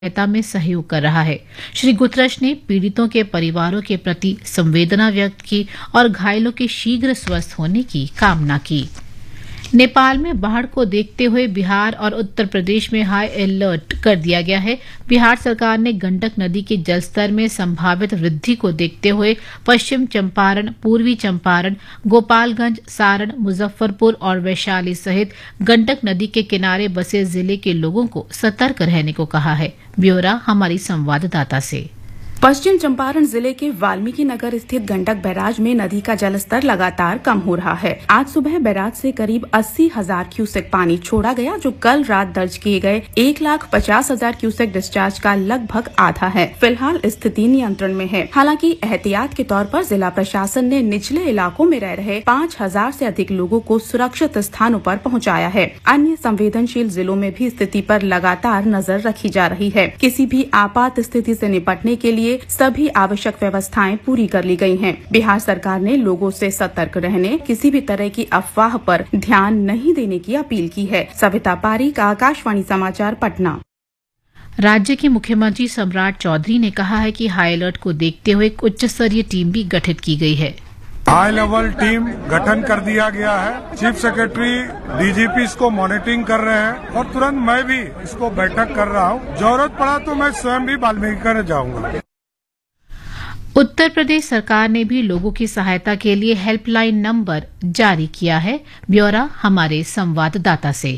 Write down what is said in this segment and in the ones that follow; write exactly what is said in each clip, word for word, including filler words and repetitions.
सहायता में सहयोग कर रहा है। श्री गुतरश ने पीड़ितों के परिवारों के प्रति संवेदना व्यक्त की और घायलों के शीघ्र स्वस्थ होने की कामना की। नेपाल में बाढ़ को देखते हुए बिहार और उत्तर प्रदेश में हाई अलर्ट कर दिया गया है। बिहार सरकार ने गंडक नदी के जलस्तर में संभावित वृद्धि को देखते हुए पश्चिम चंपारण, पूर्वी चंपारण, गोपालगंज, सारण, मुजफ्फरपुर और वैशाली सहित गंडक नदी के किनारे बसे जिले के लोगों को सतर्क रहने को कहा है। ब्यौरा हमारी संवाददाता से। पश्चिम चंपारण जिले के वाल्मीकि नगर स्थित गंडक बैराज में नदी का जलस्तर लगातार कम हो रहा है। आज सुबह बैराज से करीब अस्सी हजार क्यूसेक पानी छोड़ा गया, जो कल रात दर्ज किए गए एक लाख पचास हजार क्यूसेक डिस्चार्ज का लगभग आधा है। फिलहाल स्थिति नियंत्रण में है। हालांकि एहतियात के तौर पर जिला प्रशासन ने निचले इलाकों में रह रहे पाँच हजार से अधिक लोगों को सुरक्षित स्थानों पर पहुँचाया है। अन्य संवेदनशील जिलों में भी स्थिति पर लगातार नजर रखी जा रही है। किसी भी आपात स्थिति से निपटने के लिए सभी आवश्यक व्यवस्थाएं पूरी कर ली गई हैं। बिहार सरकार ने लोगों से सतर्क रहने, किसी भी तरह की अफवाह पर ध्यान नहीं देने की अपील की है। सविता पारीक, आकाशवाणी समाचार, पटना। राज्य के मुख्यमंत्री सम्राट चौधरी ने कहा है कि हाई अलर्ट को देखते हुए उच्च स्तरीय टीम भी गठित की गई है। हाई लेवल टीम गठन कर दिया गया है। चीफ सेक्रेटरी, डीजीपी इसको मॉनिटरिंग कर रहे हैं और तुरंत मैं भी इसको बैठक कर रहा हूँ। जरूरत पड़ा तो मैं स्वयं भी वाल्मीकि कर जाऊंगा। उत्तर प्रदेश सरकार ने भी लोगों की सहायता के लिए हेल्पलाइन नंबर जारी किया है। ब्यौरा हमारे संवाददाता से।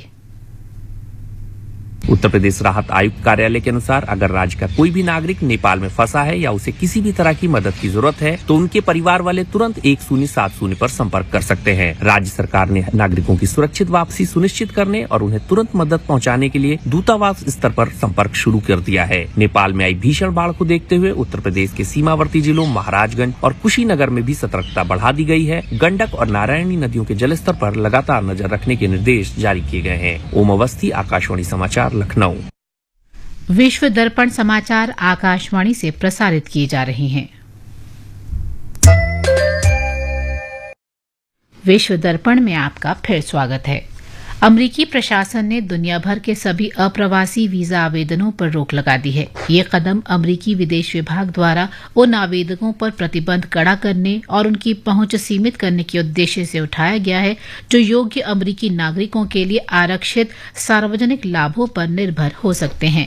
उत्तर प्रदेश राहत आयुक्त कार्यालय के अनुसार अगर राज्य का कोई भी नागरिक नेपाल में फंसा है या उसे किसी भी तरह की मदद की जरूरत है तो उनके परिवार वाले तुरंत एक शून्य सात शून्य पर संपर्क कर सकते हैं। राज्य सरकार ने नागरिकों की सुरक्षित वापसी सुनिश्चित करने और उन्हें तुरंत मदद पहुंचाने के लिए दूतावास स्तर पर संपर्क शुरू कर दिया है। नेपाल में आई भीषण बाढ़ को देखते हुए उत्तर प्रदेश के सीमावर्ती जिलों महाराजगंज और कुशीनगर में भी सतर्कता बढ़ा दी गई है। गंडक और नारायणी नदियों के जलस्तर पर लगातार नजर रखने के निर्देश जारी किए गए हैं। ओम अवस्थी, आकाशवाणी समाचार, लखनऊ। विश्व दर्पण समाचार आकाशवाणी से प्रसारित किए जा रहे हैं। विश्व दर्पण में आपका फिर स्वागत है। अमरीकी प्रशासन ने दुनिया भर के सभी अप्रवासी वीजा आवेदनों पर रोक लगा दी है। ये कदम अमरीकी विदेश विभाग द्वारा उन आवेदकों पर प्रतिबंध कड़ा करने और उनकी पहुंच सीमित करने के उद्देश्य से उठाया गया है, जो योग्य अमरीकी नागरिकों के लिए आरक्षित सार्वजनिक लाभों पर निर्भर हो सकते हैं।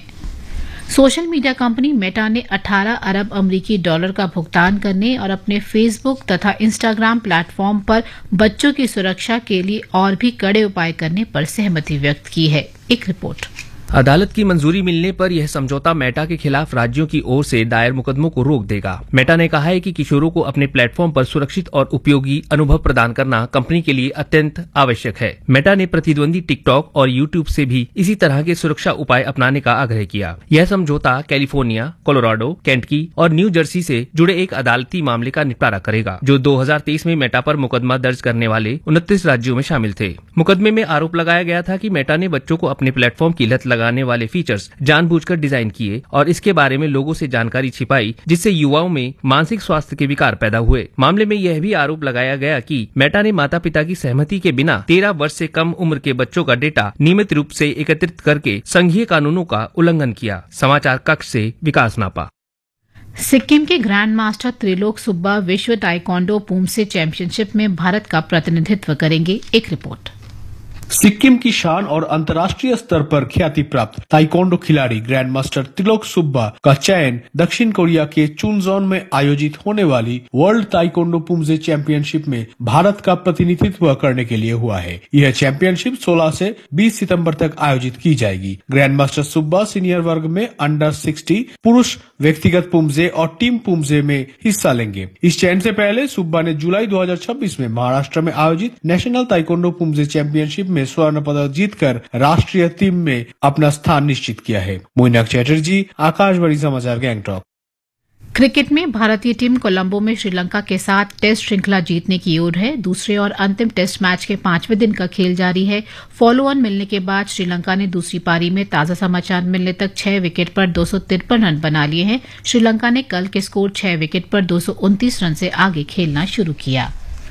सोशल मीडिया कंपनी मेटा ने अठारह अरब अमरीकी डॉलर का भुगतान करने और अपने फेसबुक तथा इंस्टाग्राम प्लेटफॉर्म पर बच्चों की सुरक्षा के लिए और भी कड़े उपाय करने पर सहमति व्यक्त की है। एक रिपोर्ट। अदालत की मंजूरी मिलने पर यह समझौता मेटा के खिलाफ राज्यों की ओर से दायर मुकदमों को रोक देगा। मेटा ने कहा है कि किशोरों को अपने प्लेटफॉर्म पर सुरक्षित और उपयोगी अनुभव प्रदान करना कंपनी के लिए अत्यंत आवश्यक है। मेटा ने प्रतिद्वंदी टिकटॉक और यूट्यूब से भी इसी तरह के सुरक्षा उपाय अपनाने का आग्रह किया। यह समझौता कैलिफोर्निया, कोलोराडो, केंटकी और न्यू जर्सी से जुड़े एक अदालती मामले का निपटारा करेगा, जो दो हजार तेईस में मेटा पर मुकदमा दर्ज करने वाले उनतीस राज्यों में शामिल थे। मुकदमे में आरोप लगाया गया था कि मेटा ने बच्चों को अपने प्लेटफॉर्म की लत लगाने वाले फीचर्स जानबूझकर डिजाइन किए और इसके बारे में लोगों से जानकारी छिपाई, जिससे युवाओं में मानसिक स्वास्थ्य के विकार पैदा हुए। मामले में यह भी आरोप लगाया गया कि मेटा ने माता पिता की सहमति के बिना तेरह वर्ष से कम उम्र के बच्चों का डेटा नियमित रूप से एकत्रित करके संघीय कानूनों का उल्लंघन किया। समाचार कक्ष से विकास नापा। सिक्किम के ग्रैंड मास्टर त्रिलोक सुब्बा विश्व ताइक्वांडो पूमसे चैंपियनशिप में भारत का प्रतिनिधित्व करेंगे। एक रिपोर्ट। सिक्किम की शान और अंतर्राष्ट्रीय स्तर पर ख्याति प्राप्त ताइक्वांडो खिलाड़ी ग्रैंड मास्टर त्रिलोक सुब्बा का चयन दक्षिण कोरिया के चुनजोन में आयोजित होने वाली वर्ल्ड ताइक्वांडो पूमसे चैंपियनशिप में भारत का प्रतिनिधित्व करने के लिए हुआ है। यह चैंपियनशिप सोलह से बीस सितंबर तक आयोजित की जाएगी। ग्रैंड मास्टर सुब्बा सीनियर वर्ग में अंडर सिक्सटी, पुरुष व्यक्तिगत पूमसे और टीम पूमसे में हिस्सा लेंगे। इस चयन से पहले सुब्बा ने जुलाई दो हजार छब्बीस में महाराष्ट्र में आयोजित नेशनल ताइक्वांडो पूमसे चैंपियनशिप में स्वर्ण पदक जीतकर राष्ट्रीय टीम में अपना स्थान निश्चित किया है। मोइनक चैटर्जी, आकाशवाणी समाचार, गैंगटॉक। क्रिकेट में भारतीय टीम कोलंबो में श्रीलंका के साथ टेस्ट श्रृंखला जीतने की ओर है। दूसरे और अंतिम टेस्ट मैच के पांचवें दिन का खेल जारी है। फॉलो ऑन मिलने के बाद श्रीलंका ने दूसरी पारी में ताजा समाचार मिलने तक छह विकेट पर दो सौ तिरपन रन बना लिए हैं। श्रीलंका ने कल के स्कोर छह विकेट पर दो सौ उनतीस रन से आगे खेलना शुरू किया।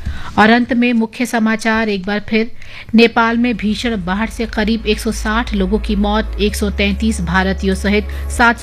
और अंत में मुख्य समाचार एक बार फिर। नेपाल में भीषण बाढ़ से करीब एक सौ साठ लोगों की मौत, एक सौ तैंतीस भारतीयों सहित सात